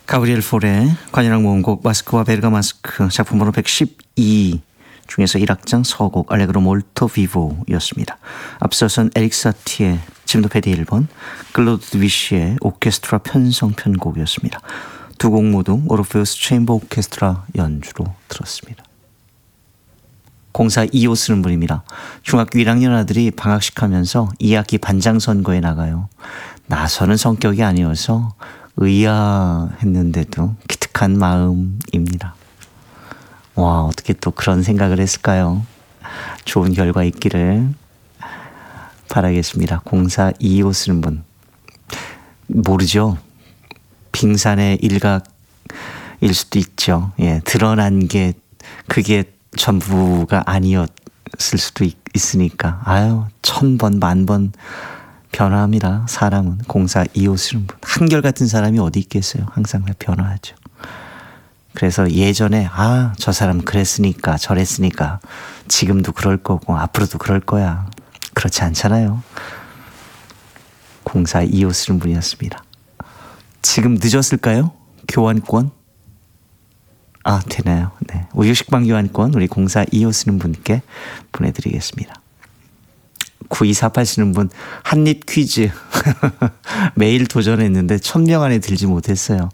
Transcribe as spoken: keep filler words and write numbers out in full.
가브리엘 폴의 관현악 모음곡 마스크와 베르가마스크 작품 번호 백십이 중에서 일 악장 서곡 알레그로 몰토 비보였습니다. 앞서선 에릭 사티의 짐도 패디 일 번, 클로드 드뷔시의 오케스트라 편성 편곡이었습니다. 두 곡 모두 오르페우스 체인버 오케스트라 연주로 들었습니다. 공사 이 호 쓰는 분입니다. 중학교 일 학년 아들이 방학식 하면서 이 학기 반장 선거에 나가요. 나서는 성격이 아니어서 의아했는데도 기특한 마음입니다. 와, 어떻게 또 그런 생각을 했을까요? 좋은 결과 있기를 바라겠습니다. 공사 이 호 쓰는 분. 모르죠. 빙산의 일각일 수도 있죠. 예, 드러난 게 그게 전부가 아니었을 수도 있, 있으니까. 아유, 천 번, 만 번 변화합니다. 사람은. 공사 이 호 쓰는 분. 한결같은 사람이 어디 있겠어요. 항상 다 변화하죠. 그래서 예전에 아, 저 사람 그랬으니까 저랬으니까 지금도 그럴 거고 앞으로도 그럴 거야. 그렇지 않잖아요. 공사 이 호 쓰는 분이었습니다. 지금 늦었을까요? 교환권? 아, 되나요? 네. 우유식빵 교환권 우리 공사 이 호 쓰는 분께 보내드리겠습니다. 구이사팔 쓰는 분 한입 퀴즈 매일 도전했는데 천 명 안에 들지 못했어요.